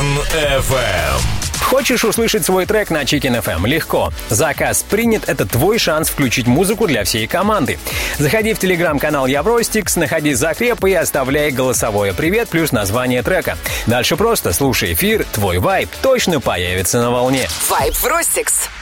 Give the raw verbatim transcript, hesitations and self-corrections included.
эф эм. Хочешь услышать свой трек на Chicken эф эм? Легко. Заказ принят — это твой шанс включить музыку для всей команды. Заходи в телеграм-канал Евростикс, находи закреп и оставляй голосовое «Привет» плюс название трека. Дальше просто слушай эфир, твой вайб точно появится на волне. Вайб в Ростикс.